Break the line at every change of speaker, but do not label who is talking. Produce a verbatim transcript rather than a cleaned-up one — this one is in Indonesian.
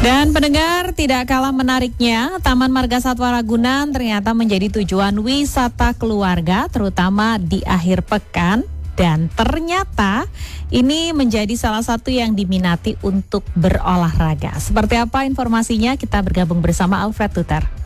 Dan pendengar, tidak kalah menariknya, Taman Marga Satwa Ragunan ternyata menjadi tujuan wisata keluarga, terutama di akhir pekan. Dan ternyata ini menjadi salah satu yang diminati untuk berolahraga. Seperti apa informasinya? Kita bergabung bersama Alfred Tuter.